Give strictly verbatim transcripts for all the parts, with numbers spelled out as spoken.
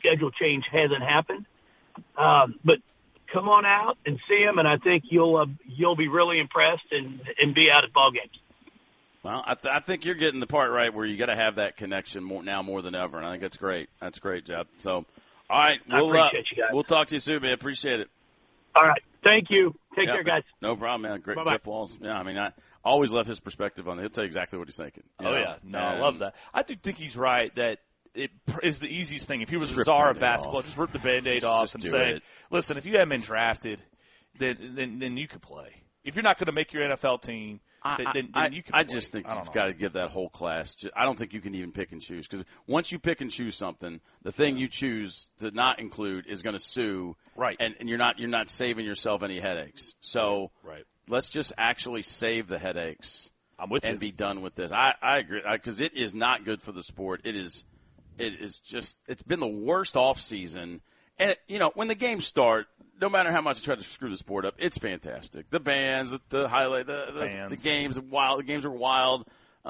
schedule change hasn't happened. Um, but come on out and see them, and I think you'll uh, you'll be really impressed and, and be out at ball games. Well, I, th- I think you're getting the part right where you got to have that connection more, now more than ever, and I think that's great. That's great, Jeff. So, all right, we'll, I appreciate uh, you guys. We'll talk to you soon, man. Appreciate it. All right, thank you. Take yeah, care, guys. No problem, man. Great, Bye-bye. Jeff Walls. Yeah, I mean, I always love his perspective on it. He'll tell you exactly what he's thinking. Oh know? yeah, no, and I love that. I do think he's right that it is the easiest thing. If he was Just the rip czar the of basketball, off. just rip the Band-Aid Just- off just and do say, it. listen, if you haven't been drafted, then then, then you could play. If you're not going to make your N F L team, I, then, then, I, then you can I play. just think I don't you've know. got to give that whole class. Just, I don't think you can even pick and choose because once you pick and choose something, the thing you choose to not include is going to sue, Right. And, and you're not you're not saving yourself any headaches. So Right. let's just actually save the headaches. I'm with and you. be done with this. I, I agree because it is not good for the sport. It is it is just it's been the worst off season. And you know when the games start, no matter how much I try to screw the sport up, it's fantastic. The bands, the, the highlight, the, the, Fans. the games, are wild. The games are wild.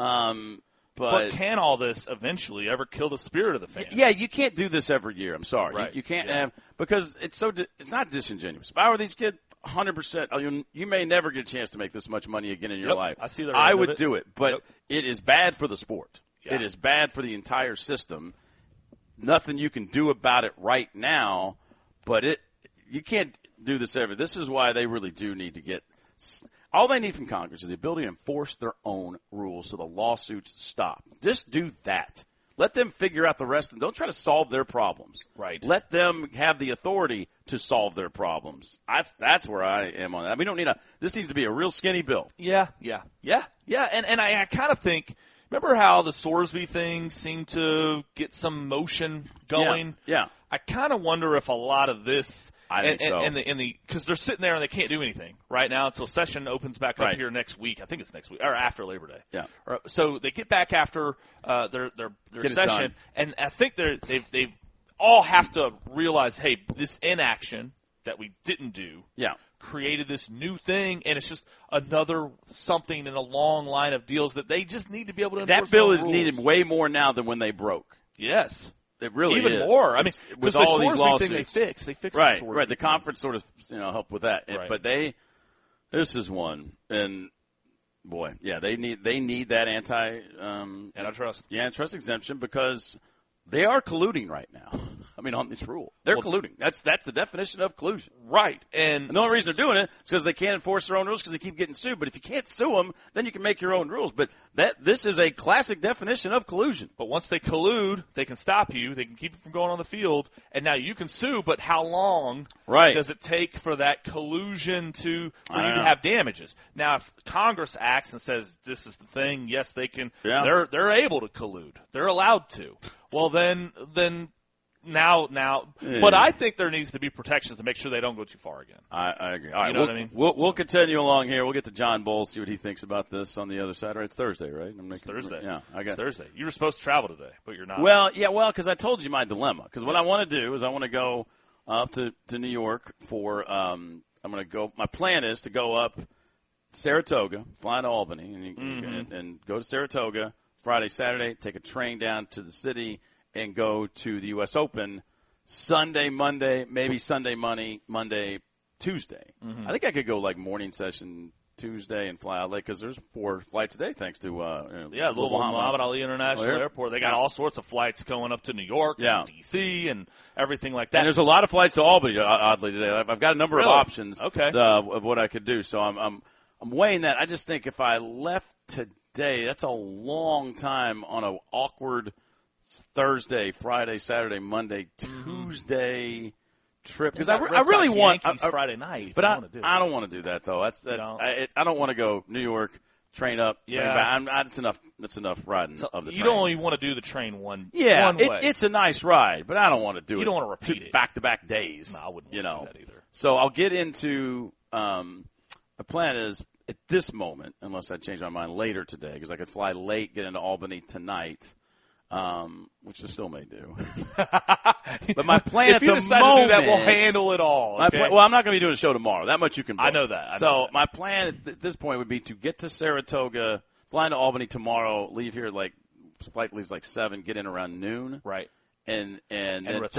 Um, but, But can all this eventually ever kill the spirit of the fans? yeah, you can't do this every year. I'm sorry, Right. you, you can't Yeah. have because it's so di- it's not disingenuous. If I were these kids, one hundred percent, you, you may never get a chance to make this much money again in your Yep, life. I see the I end of would it. do it, but Yep. it is bad for the sport. Yeah. It is bad for the entire system. Nothing you can do about it right now, but it you can't do this ever. This is why they really do need to get all they need from Congress is the ability to enforce their own rules so the lawsuits stop. Just do that. Let them figure out the rest. Don't try to solve their problems. Right. Let them have the authority to solve their problems. That's that's where I am on that. We don't need a. This needs to be a real skinny bill. Yeah, yeah, yeah, yeah. And and I, I kind of think, remember how the Sorsby thing seemed to get some motion going? Yeah. yeah. I kind of wonder if a lot of this, I think and, so. and, and the in the because they're sitting there and they can't do anything right now until session opens back up Right. here next week. I think it's next week or after Labor Day. Yeah. Or, so they get back after uh, their their their Get it session, done. and I think they're they've they've all have to realize, hey, this inaction that we didn't do. Yeah. Created this new thing, and it's just another something in a long line of deals that they just need to be able to That enforce bill their is rules. needed way more now than when they broke. Yes. It really Even is. more. I mean, It's- because with the all these Sorsby lawsuits, thing they fixed. They fixed right, the Sorsby right. The thing. conference sort of you know helped with that, Right. but they this is one, and boy, yeah, they need they need that anti um, Antitrust. yeah, antitrust exemption because they are colluding right now. I mean, on this rule, they're Well, colluding. That's that's the definition of collusion. Right. And, And the only reason they're doing it is because they can't enforce their own rules because they keep getting sued. But if you can't sue them, then you can make your own rules. But that this is a classic definition of collusion. But once they collude, they can stop you. They can keep you from going on the field. And now you can sue, but how long Right. does it take for that collusion to for I you don't to know. have damages? Now, if Congress acts and says this is the thing, yes, they can. Yeah. They're they're able to collude. They're allowed to. Well, then then now now. Yeah. But I think there needs to be protections to make sure they don't go too far again. I, I agree. All right, know we'll, what I mean? we'll we'll continue along here. We'll get to John Bowles, see what he thinks about this on the other side. Right, it's Thursday, right? I'm It's making- Thursday. Yeah, I It's got Thursday. You were supposed to travel today, but you're not. Well, yeah, well, because I told you my dilemma. Because what I want to do is I want to go up to, to New York for. Um, I'm going to go. My plan is to go up Saratoga, fly to Albany, and, you, Mm-hmm. and, and go to Saratoga Friday, Saturday. Take a train down to the city and go to the U S Open Sunday, Monday, maybe Sunday, Monday, Monday, Tuesday. Mm-hmm. I think I could go like morning session Tuesday and fly out late because there's four flights a day thanks to uh, you know, Yeah, Louisville Muhammad Ali International Oh, yeah. Airport. They got Yeah. all sorts of flights going up to New York Yeah. and D C and everything like that. And there's a lot of flights to Albany, uh, oddly, today. I've I've got a number Really? of options Okay. uh, of what I could do. So I'm, I'm I'm weighing that. I just think if I left today, that's a long time on an awkward Thursday, Friday, Saturday, Monday, Tuesday trip. Because I, re- I really want Yankees I- I- Friday night. if But you I, wanna do it. I don't want to do that, though. That's that. don't? I, it, I don't want to go New York, train up, train Yeah. back. I'm, I, it's enough. That's enough riding So of the you train. don't only want to do the train one. Yeah, one it, way. it's a nice ride, but I don't want to do it. You don't wanna repeat two it. back-to-back days. No, I wouldn't You wanna know, do that either. So I'll get into. Um, the plan is at this moment, unless I change my mind later today, because I could fly late, get into Albany tonight, um, which I still may do. But my plan if at you the decide moment, to do that, we'll handle it all. my Okay? plan- well, I'm not going to be doing a show tomorrow. That much you can. I book. know that. I know so that. my plan at th- this point would be to get to Saratoga, fly into Albany tomorrow, leave here like flight leaves like seven, get in around noon, right. and and, And then return